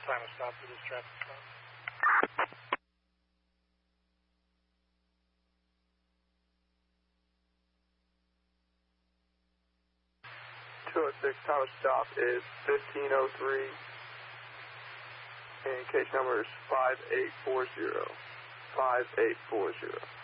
Time to stop for this traffic stop. 206 time to stop is 1503, and case number is 5840. 5840.